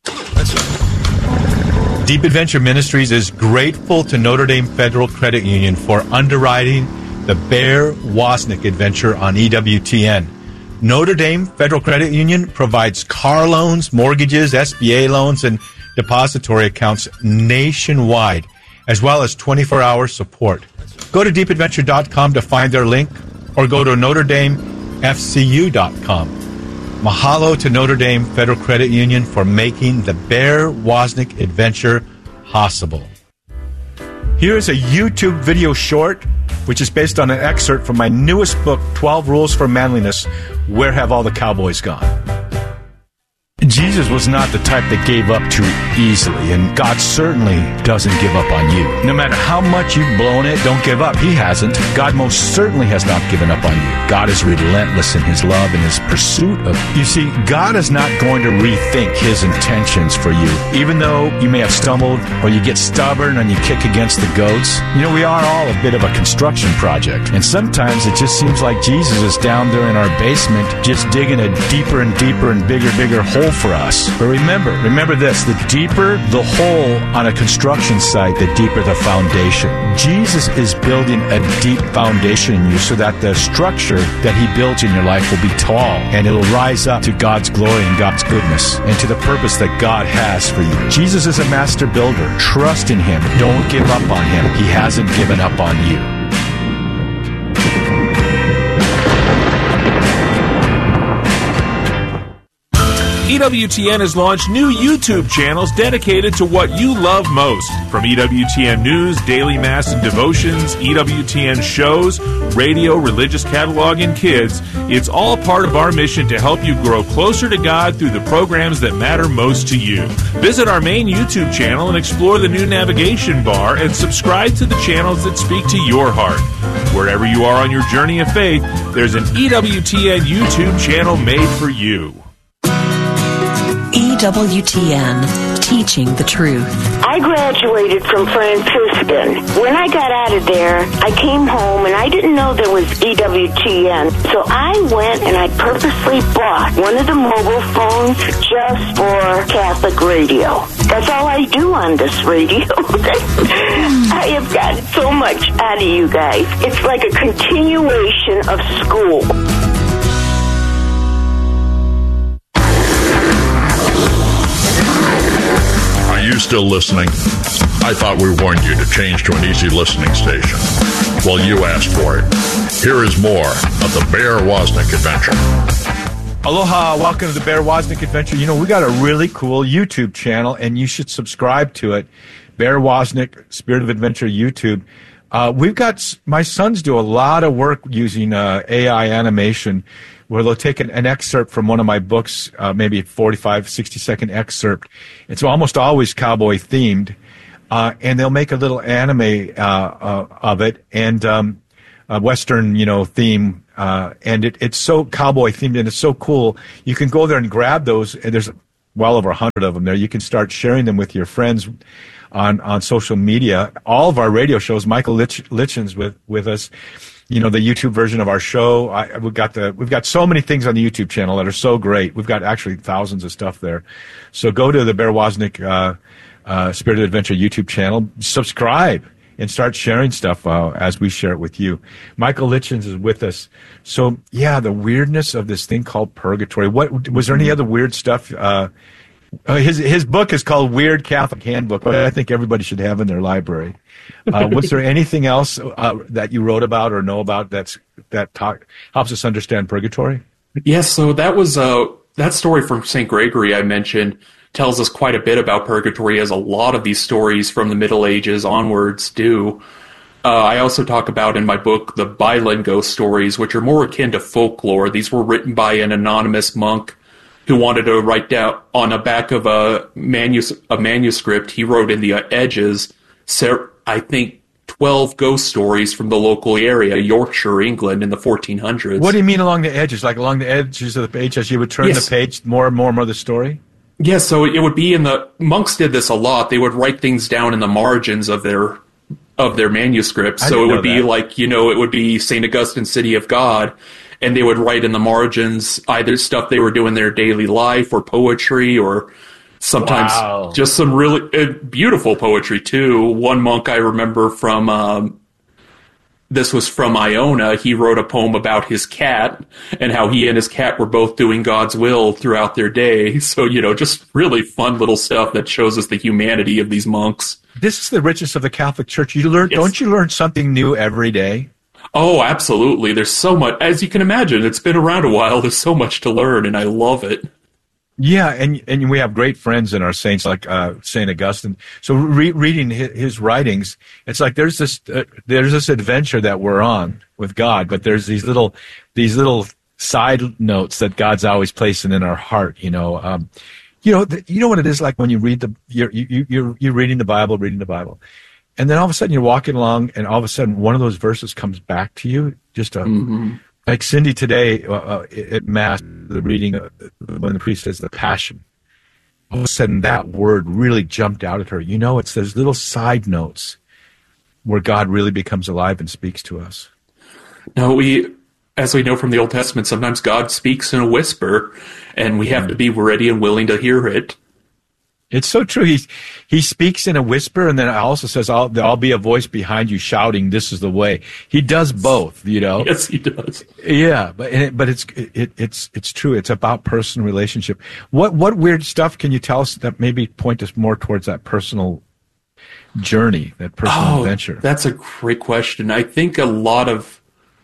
Deep Adventure Ministries is grateful to Notre Dame Federal Credit Union for underwriting the Bear Wozniak adventure on E W T N. Notre Dame Federal Credit Union provides car loans, mortgages, S B A loans, and depository accounts nationwide, as well as twenty-four hour support. Go to deep adventure dot com to find their link, or go to notre dame f c u dot com. Mahalo to Notre Dame Federal Credit Union for making the Bear Wozniak adventure possible. Here is a YouTube video short, which is based on an excerpt from my newest book, twelve Rules for Manliness, Where Have All the Cowboys Gone? Jesus was not the type that gave up too easily, and God certainly doesn't give up on you. No matter how much you've blown it, don't give up. He hasn't. God most certainly has not given up on you. God is relentless in His love and His pursuit of you. You see, God is not going to rethink His intentions for you. Even though you may have stumbled, or you get stubborn and you kick against the goats, you know, we are all a bit of a construction project. And sometimes it just seems like Jesus is down there in our basement, just digging a deeper and deeper and bigger, bigger hole for us. But remember, remember this, the deeper the hole on a construction site, the deeper the foundation. Jesus is building a deep foundation in you so that the structure that He builds in your life will be tall, and it'll rise up to God's glory and God's goodness and to the purpose that God has for you. Jesus is a master builder. Trust in Him. Don't give up on Him. He hasn't given up on you. E W T N has launched new YouTube channels dedicated to what you love most. From E W T N News, Daily Mass and Devotions, E W T N shows, radio, religious catalog, and kids, it's all part of our mission to help you grow closer to God through the programs that matter most to you. Visit our main YouTube channel and explore the new navigation bar, and subscribe to the channels that speak to your heart. Wherever you are on your journey of faith, there's an E W T N YouTube channel made for you. E W T N, teaching the truth. I graduated from Franciscan. When I got out of there, I came home and I didn't know there was E W T N. So I went and I purposely bought one of the mobile phones just for Catholic radio. That's all I do on this radio. I have gotten so much out of you guys. It's like a continuation of school. Are you still listening? I thought we warned you to change to an easy listening station. Well, you asked for it. Here is more of the Bear Wozniak Adventure. Aloha, welcome to the Bear Wozniak Adventure. You know, we got a really cool YouTube channel, and you should subscribe to it. Bear Wozniak, Spirit of Adventure YouTube. Uh, we've got, my sons do a lot of work using uh, A I animation. where they'll take an, an excerpt from one of my books, uh, maybe a forty-five, sixty second excerpt. It's almost always cowboy themed. Uh, and they'll make a little anime uh, uh, of it, and um, a Western, you know, theme, uh, and it, it's so cowboy themed, and it's so cool. You can go there and grab those, and there's well over a hundred of them there. You can start sharing them with your friends on on social media. All of our radio shows, Michael Lich, Lichen's with with us. You know, the YouTube version of our show. I, we've got the we've got so many things on the YouTube channel that are so great. We've got actually thousands of stuff there. So go to the Bear Wozniak uh, uh, Spirit of Adventure YouTube channel, subscribe, and start sharing stuff uh, as we share it with you. Michael Lichens is with us. So yeah, the weirdness of this thing called purgatory. What was there any other weird stuff? Uh, uh, his his book is called Weird Catholic Handbook, but I think everybody should have in their library. Uh, was there anything else uh, that you wrote about or know about that's that talk, helps us understand purgatory? Yes, so that was uh, that story from Saint Gregory I mentioned tells us quite a bit about purgatory, as a lot of these stories from the Middle Ages onwards do. Uh, I also talk about in my book the Beilen ghost stories, which are more akin to folklore. These were written by an anonymous monk who wanted to write down on the back of a, manus- a manuscript. He wrote in the edges, I think, twelve ghost stories from the local area, Yorkshire, England, in the fourteen hundreds. What do you mean along the edges? Like along the edges of the page, as you would turn yes. the page, more and more and more of the story? Yes, so it would be in the... Monks did this a lot. They would write things down in the margins of their of their manuscripts. So it would be that. like, you know, it would be Saint Augustine, City of God, and they would write in the margins either stuff they were doing in their daily life or poetry, or sometimes wow. just some really uh, beautiful poetry, too. One monk I remember from... Um, This was from Iona. He wrote a poem about his cat and how he and his cat were both doing God's will throughout their day. So, you know, just really fun little stuff that shows us the humanity of these monks. This is the richness of the Catholic Church. You learn, yes. Don't you learn something new every day? Oh, absolutely. There's so much. As you can imagine, it's been around a while. There's so much to learn, and I love it. Yeah, and and we have great friends in our saints like uh, Saint Augustine. So re- reading his, his writings, it's like there's this uh, there's this adventure that we're on with God, but there's these little these little side notes that God's always placing in our heart. You know, um, you know, the, you know what it is like when you read the you're you, you're you're reading the Bible, reading the Bible, and then all of a sudden you're walking along, and all of a sudden one of those verses comes back to you, just a. Mm-hmm. Like Cindy today uh, at Mass, the reading, uh, when the priest says the Passion, all of a sudden that word really jumped out at her. You know, it's those little side notes where God really becomes alive and speaks to us. No, we, as we know from the Old Testament, sometimes God speaks in a whisper, and we have to be ready and willing to hear it. It's so true. He he speaks in a whisper, and then it also says, I'll, there'll be a voice behind you shouting, this is the way. He does both, you know? Yes, he does. Yeah, but it, but it's it, it's it's true. It's about personal relationship. What what weird stuff can you tell us that maybe point us more towards that personal journey, that personal oh, adventure? That's a great question. I think a lot of,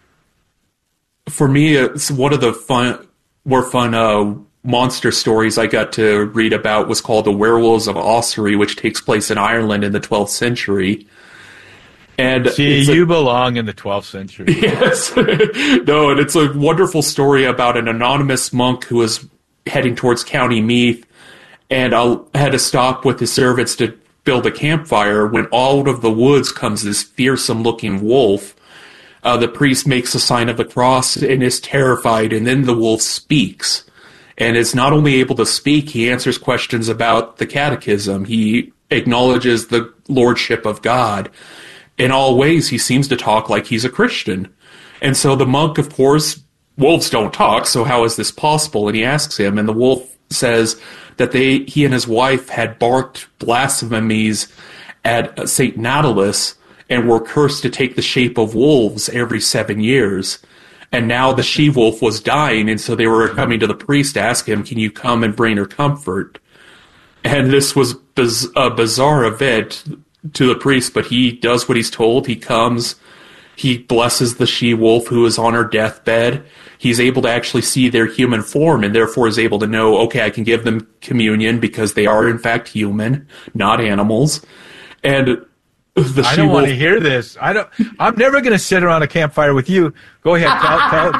for me, it's one of the fun, more fun uh, monster stories I got to read about was called The Werewolves of Ossory, which takes place in Ireland in the twelfth century. And see, you a, belong in the twelfth century. Yes. No, and it's a wonderful story about an anonymous monk who was heading towards County Meath, and I had to stop with his servants to build a campfire when out of the woods comes this fearsome-looking wolf. Uh, the priest makes the sign of the cross and is terrified, and then the wolf speaks. And is not only able to speak, he answers questions about the catechism. He acknowledges the lordship of God. In all ways, he seems to talk like he's a Christian. And so the monk, of course, wolves don't talk, so how is this possible? And he asks him, and the wolf says that they, he and his wife had barked blasphemies at Saint Natalis and were cursed to take the shape of wolves every seven years. And now the she-wolf was dying, and so they were coming to the priest to ask him, can you come and bring her comfort? And this was biz- a bizarre event to the priest, but he does what he's told. He comes, he blesses the she-wolf who is on her deathbed. He's able to actually see their human form, and therefore is able to know, okay, I can give them communion because they are in fact human, not animals. And the I don't want to hear this. I don't. I'm never going to sit around a campfire with you. Go ahead. Tell, tell,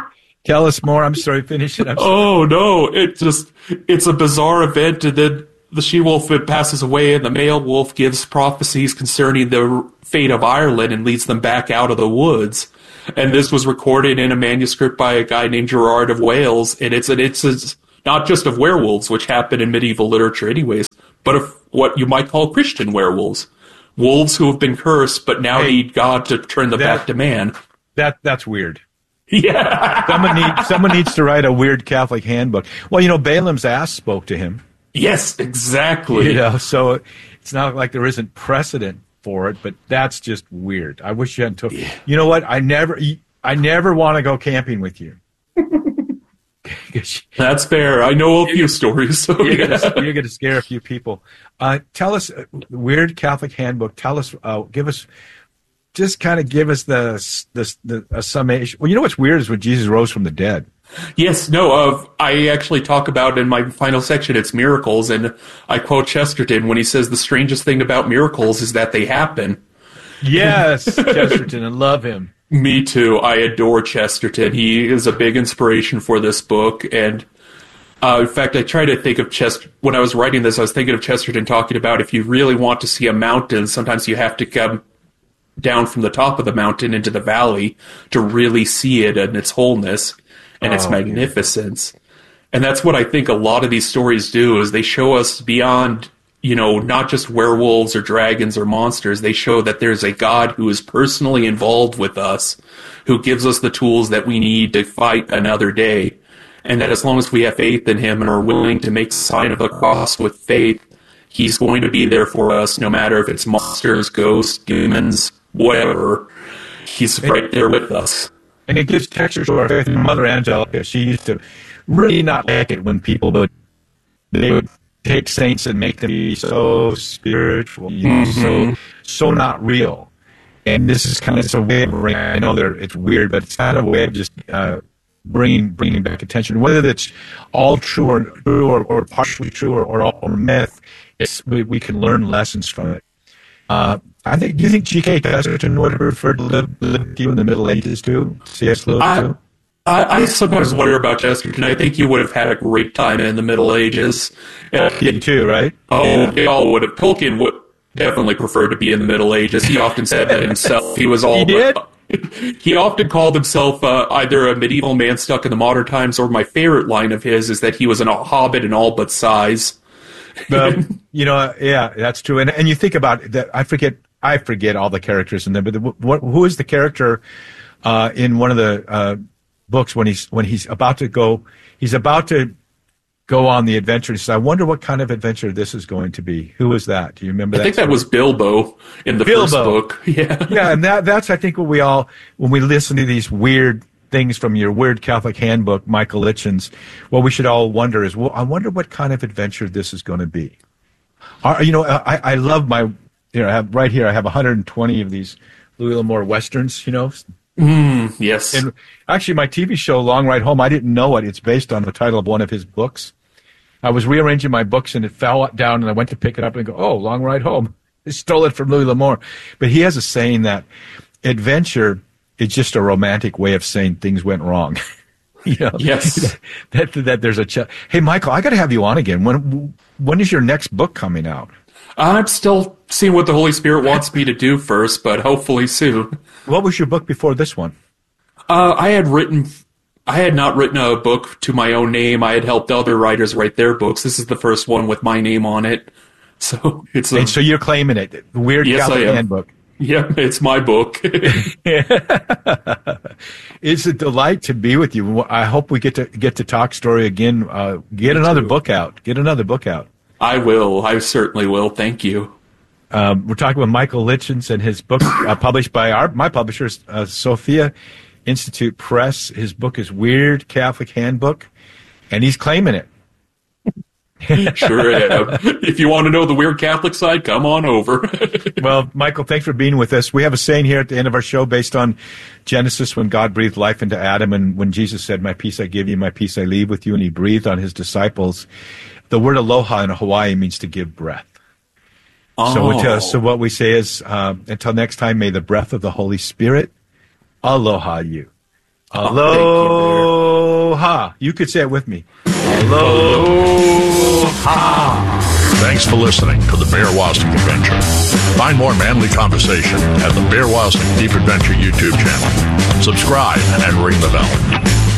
Tell us more. I'm sorry, finish it. I'm sorry. Oh, no. It just, it's a bizarre event. And then the she-wolf passes away, and the male wolf gives prophecies concerning the fate of Ireland and leads them back out of the woods. And this was recorded in a manuscript by a guy named Gerard of Wales. And it's, it's, it's not just of werewolves, which happen in medieval literature anyways, but of what you might call Christian werewolves. Wolves who have been cursed, but now hey, need God to turn them that, back to man. That That's weird. Yeah. someone, need, someone needs to write a weird Catholic handbook. Well, you know, Balaam's ass spoke to him. Yes, exactly. You know, so it's not like there isn't precedent for it, but that's just weird. I wish you hadn't took. Yeah. You know what? I never, I never want to go camping with you. That's fair. I know a few stories. So you're yeah. going to scare a few people. Uh, tell us, uh, weird Catholic handbook. Tell us, uh, give us, just kind of give us the the, the a summation. Well, you know what's weird is when Jesus rose from the dead. Yes, no, uh, I actually talk about in my final section, it's miracles, and I quote Chesterton when he says the strangest thing about miracles is that they happen. Yes, Chesterton, I love him. Me too. I adore Chesterton. He is a big inspiration for this book, and uh, in fact, I try to think of Chester, when I was writing this, I was thinking of Chesterton talking about if you really want to see a mountain, sometimes you have to come down from the top of the mountain into the valley to really see it in its wholeness and its oh, magnificence. Yeah. And that's what I think a lot of these stories do, is they show us beyond, you know, not just werewolves or dragons or monsters. They show that there's a God who is personally involved with us, who gives us the tools that we need to fight another day. And that as long as we have faith in him and are willing to make the sign of the cross with faith, he's going to be there for us, no matter if it's monsters, ghosts, demons, whatever. He's right there with us. And it gives texture to our faith. Mother Angelica, she used to really not like it when people would, they would take saints and make them be so spiritual, you know, mm-hmm. so so not real. And this is kind of it's a way of bringing, I know that it's weird, but it's kind of a way of just uh, bringing bringing back attention. Whether that's all true or true or, or partially true or, or all or myth, it's, we, we can learn lessons from it. Uh, I think. Do you think G K Chesterton would have referred to live you in the Middle Ages too? C S Lewis too. I, I sometimes wonder about Chesterton. I think he would have had a great time in the Middle Ages. Tolkien too, right? Oh, they all would have. Tolkien would definitely prefer to be in the Middle Ages. He often said that himself. He was all. He did? He often called himself uh, either a medieval man stuck in the modern times, or my favorite line of his is that he was an hobbit in all but size. But, you know, yeah, that's true. And and you think about that. I forget. I forget all the characters in there. But the, what, who is the character uh, in one of the uh, books when he's when he's about to go? He's about to go on the adventure. He says, "I wonder what kind of adventure this is going to be." Who was that? Do you remember? I that think story? That was Bilbo in the Bilbo. first book. Yeah, yeah, and that that's I think what we all when we listen to these weird things from your weird Catholic handbook, Michael Litchin's, what we should all wonder is, well, I wonder what kind of adventure this is going to be. Are, you know, I, I love my, you know, I have right here, I have one hundred twenty of these Louis L'Amour Westerns, you know. Mm, yes. And actually, my T V show, Long Ride Home, I didn't know it. It's based on the title of one of his books. I was rearranging my books, and it fell down, and I went to pick it up and go, oh, Long Ride Home. I stole it from Louis L'Amour. But he has a saying that adventure is just a romantic way of saying things went wrong. You know, yes. That, that, that there's a ch- hey, Michael, I got to have you on again. When when is your next book coming out? I'm still seeing what the Holy Spirit wants me to do first, but hopefully soon. What was your book before this one? Uh, I had written, I had not written a book to my own name. I had helped other writers write their books. This is the first one with my name on it. So it's a, and so you're claiming it. Weird yes, Catholic I am. handbook. Yeah, it's my book. It's a delight to be with you. I hope we get to get to talk story again. Uh, get Me another too. book out. Get another book out. I will. I certainly will. Thank you. Um, we're talking with Michael Litchins and his book uh, published by our my publishers, uh, Sophia Institute Press. His book is Weird Catholic Handbook, and he's claiming it. Sure am. If you want to know the weird Catholic side, come on over. Well, Michael, thanks for being with us. We have a saying here at the end of our show based on Genesis, when God breathed life into Adam, and when Jesus said, "My peace I give you, my peace I leave with you," and he breathed on his disciples. The word aloha in Hawaii means to give breath. Oh. So, we tell, so what we say is, uh, until next time, may the breath of the Holy Spirit aloha you. Aloha. Aloha. You could say it with me. Aloha. Thanks for listening to the Bear Wozniak Adventure. Find more manly conversation at the Bear Wozniak Deep Adventure YouTube channel. Subscribe and ring the bell.